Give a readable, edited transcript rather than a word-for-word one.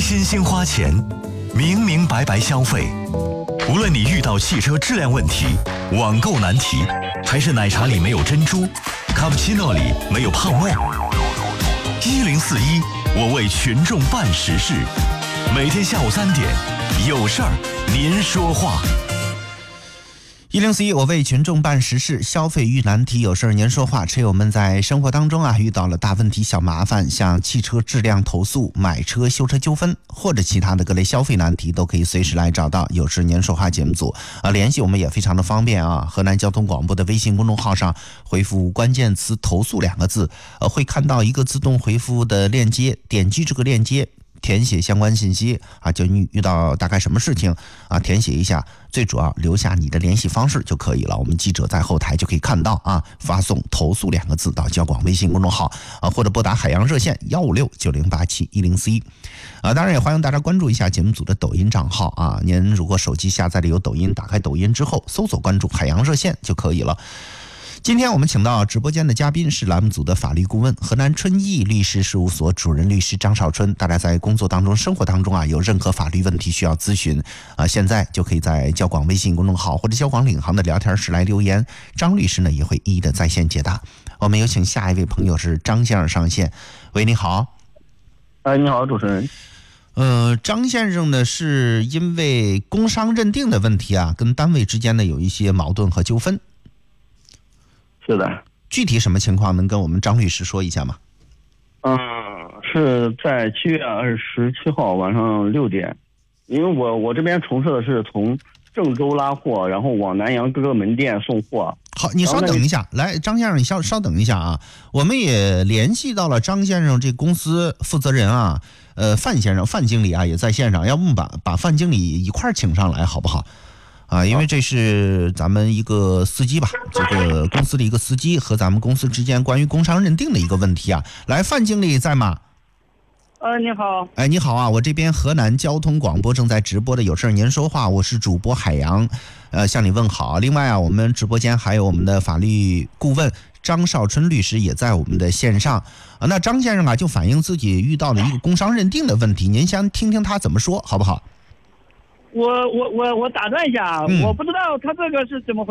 心心花钱，明明白白消费。无论你遇到汽车质量问题、网购难题，还是奶茶里没有珍珠，卡布奇诺里没有胖味，1041，我为群众办实事。每天下午3点，有事儿您说话。 1041，我为群众办实事，消费遇难题，有事儿您说话。车友们在生活当中遇到了大问题、小麻烦，像汽车质量投诉、买车修车纠纷或者其他的各类消费难题，都可以随时来找到有事您说话节目组联系我们也非常的方便河南交通广播的微信公众号上回复关键词投诉2个字会看到一个自动回复的链接，点击这个链接填写相关信息就你遇到大概什么事情填写一下，最主要留下你的联系方式就可以了，我们记者在后台就可以看到发送投诉2个字到交广微信公众号或者拨打海洋热线15690871041当然也欢迎大家关注一下节目组的抖音账号您如果手机下载了有抖音，打开抖音之后搜索关注海洋热线就可以了。今天我们请到直播间的嘉宾是栏目组的法律顾问、河南春义律师事务所主任律师张少春。大家在工作当中、生活当中有任何法律问题需要咨询现在就可以在交广微信公众号或者交广领航的聊天室来留言，张律师呢也会一一的在线解答。我们有请下一位朋友是张先生上线。喂，你好。 你好，主持人。 张先生呢是因为工伤认定的问题跟单位之间呢有一些矛盾和纠纷。 是的。 具体什么情况能跟我们张律师说一下吗？ 是在7月27号晚上6点，因为我这边从事的是从郑州拉货，然后往南阳各个门店送货。 好，你稍等一下，来，张先生，你稍等一下我们也联系到了张先生这公司负责人范先生，范经理也在线上，要不我们把范经理一块请上来好不好？因为这是咱们一个司机吧，这个公司的一个司机和咱们公司之间关于工伤认定的一个问题来，范经理在吗？ 你好。 你好我这边河南交通广播正在直播的有事您说话，我是主播海洋，向你问好。另外我们直播间还有我们的法律顾问张少春律师也在我们的线上那张先生就反映自己遇到了一个工伤认定的问题，您先听听他怎么说好不好？ 我打断一下我不知道他这个是怎么回事。